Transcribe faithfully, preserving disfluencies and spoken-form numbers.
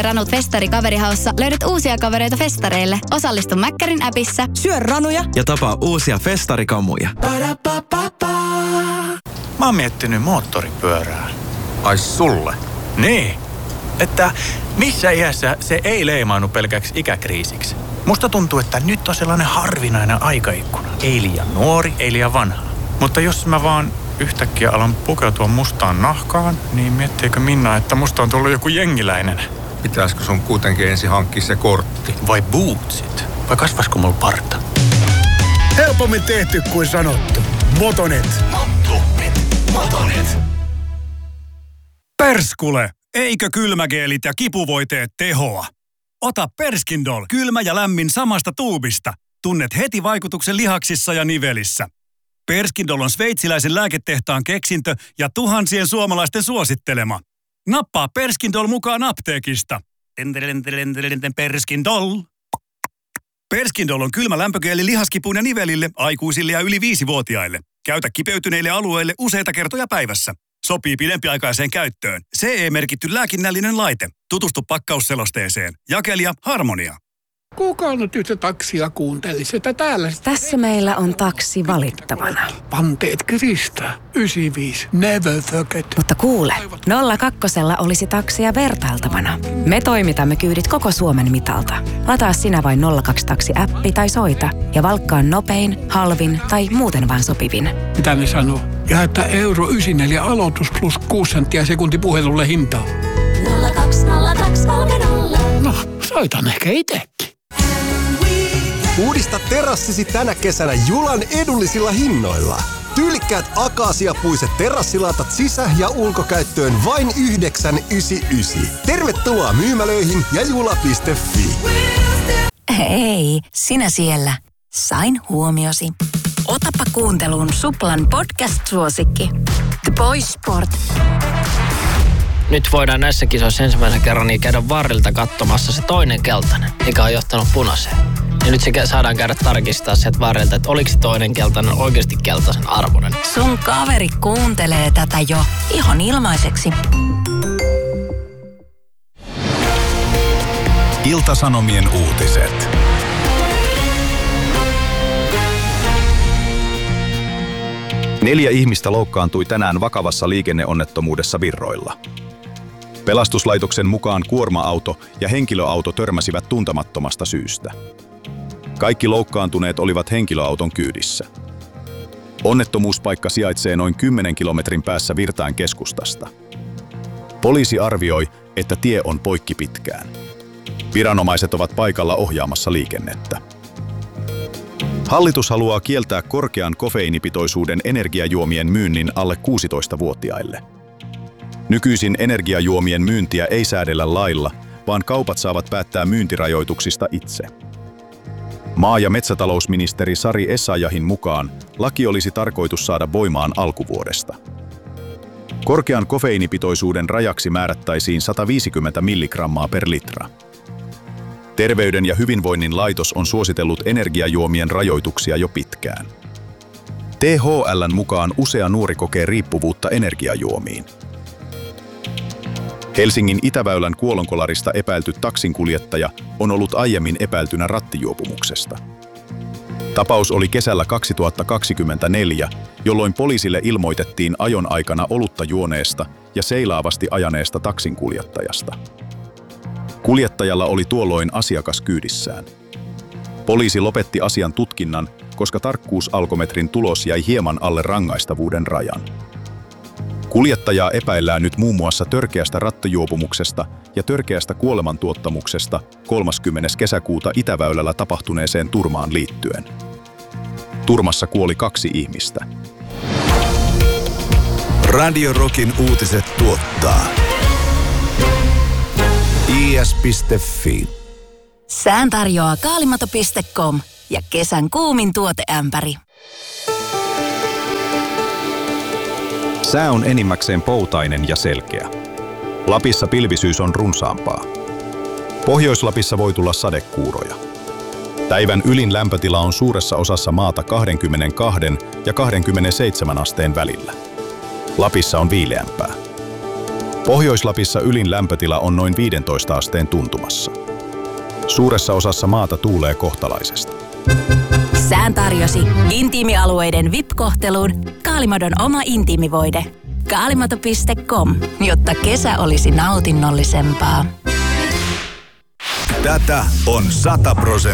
Ranut Festari Kaverihaussa löydät uusia kavereita festareille. Osallistu Mäkkärin appissa. Syö ranuja ja tapaa uusia festarikamuja. Mä oon miettinyt moottoripyörää. Ai sulle? Niin. Että missä iässä se ei leimaannu pelkäksi ikäkriisiksi. Musta tuntuu, että nyt on sellainen harvinainen aikaikkuna. Ei liian nuori, ei liian vanha. Mutta jos mä vaan yhtäkkiä alan pukeutua mustaan nahkaan, niin miettiikö Minna, että musta on tullut joku jengiläinen? Pitäisikö sun kuitenkin ensin hankkia se kortti? Vai bootsit? Vai kasvasko mulla parta? Helpommin tehty kuin sanottu. Motonet. Motonet. Motonet. Perskule! Eikö kylmägeelit ja kipuvoiteet tehoa? Ota Perskindol, kylmä ja lämmin samasta tuubista. Tunnet heti vaikutuksen lihaksissa ja nivelissä. Perskindol on sveitsiläisen lääketehtaan keksintö ja tuhansien suomalaisten suosittelema. Nappaa Perskindol mukaan apteekista. Perskindol. Perskindol on kylmä lämpögeeli lihaskipuun ja nivelille, aikuisille ja yli viisivuotiaille. Käytä kipeytyneille alueille useita kertoja päivässä. Sopii pidempiaikaiseen käyttöön. C E-merkitty lääkinnällinen laite. Tutustu pakkausselosteeseen. Jakelija Harmonia. Kuka nyt yhtä taksia kuuntelisi, että täällä... Tässä meillä on taksi valittavana. Panteet kiristää. yhdeksänkymmentäviisi. Never forget. Mutta kuule, nolla kakkosella olisi taksia vertailtavana. Me toimitamme kyydit koko Suomen mitalta. Lataa sinä vain nolla kaksi taksi-appi tai soita ja valkkaa nopein, halvin tai muuten vaan sopivin. Mitä ne sanoo? Ja että euro yhdeksänkymmentäneljä aloitus plus kuusi senttiä sekunti puhelulle hintaa. nolla kaksi nolla kaksi kolme nolla. No, soitan ehkä itsekin. Uudista terassisi tänä kesänä Julan edullisilla hinnoilla. Tyylikkäät akaasiapuiset terassilatat sisä- ja ulkokäyttöön vain yhdeksän yhdeksänkymmentäyhdeksän. Tervetuloa myymälöihin ja jula piste fi. Hei, sinä siellä. Sain huomiosi. Otapa kuunteluun Suplan podcast-suosikki. The Boys Sport. Nyt voidaan näissä kisoissa ensimmäisen kerran niin käydä varrilta katsomassa se toinen keltainen, mikä on johtanut punaiseen. Ja nyt se saadaan käydä tarkistaa sieltä varrilta, että oliko se toinen keltainen oikeasti keltaisen arvoinen. Sun kaveri kuuntelee tätä jo ihan ilmaiseksi. Ilta-Sanomien uutiset. Neljä ihmistä loukkaantui tänään vakavassa liikenneonnettomuudessa Virroilla. Pelastuslaitoksen mukaan kuorma-auto ja henkilöauto törmäsivät tuntemattomasta syystä. Kaikki loukkaantuneet olivat henkilöauton kyydissä. Onnettomuuspaikka sijaitsee noin kymmenen kilometrin päässä Virtain keskustasta. Poliisi arvioi, että tie on poikki pitkään. Viranomaiset ovat paikalla ohjaamassa liikennettä. Hallitus haluaa kieltää korkean kofeiinipitoisuuden energiajuomien myynnin alle kuusitoistavuotiaille. Nykyisin energiajuomien myyntiä ei säädellä lailla, vaan kaupat saavat päättää myyntirajoituksista itse. Maa- ja metsätalousministeri Sari Essayahin mukaan laki olisi tarkoitus saada voimaan alkuvuodesta. Korkean kofeiinipitoisuuden rajaksi määrättäisiin sata viisikymmentä milligrammaa per litra. Terveyden ja hyvinvoinnin laitos on suositellut energiajuomien rajoituksia jo pitkään. T H L:n mukaan usea nuori kokee riippuvuutta energiajuomiin. Helsingin Itäväylän kuolonkolarista epäilty taksinkuljettaja on ollut aiemmin epäiltynä rattijuopumuksesta. Tapaus oli kesällä kaksituhattakaksikymmentäneljä, jolloin poliisille ilmoitettiin ajon aikana olutta juoneesta ja seilaavasti ajaneesta taksinkuljettajasta. Kuljettajalla oli tuolloin asiakas kyydissään. Poliisi lopetti asian tutkinnan, koska tarkkuusalkometrin tulos jäi hieman alle rangaistavuuden rajan. Kuljettajaa epäillään nyt muun muassa törkeästä rattijuopumuksesta ja törkeästä kuolemantuottamuksesta kolmaskymmenes kesäkuuta Itäväylällä tapahtuneeseen turmaan liittyen. Turmassa kuoli kaksi ihmistä. Radio Rockin uutiset tuottaa i s piste fi. Sään tarjoaa kaalimato piste com ja kesän kuumin tuoteämpäri. Sää on enimmäkseen poutainen ja selkeä. Lapissa pilvisyys on runsaampaa. Pohjois-Lapissa voi tulla sadekuuroja. Päivän ylin lämpötila on suuressa osassa maata kaksikymmentäkaksi ja kaksikymmentäseitsemän asteen välillä. Lapissa on viileämpää. Pohjois-Lapissa ylin lämpötila on noin viidentoista asteen tuntumassa. Suuressa osassa maata tuulee kohtalaisesti. Sään tarjosi intiimialueiden V I P-kohteluun Kaalimadon oma intiimivoide. Kaalimato piste com, jotta kesä olisi nautinnollisempaa. Tätä on sata prosenttia.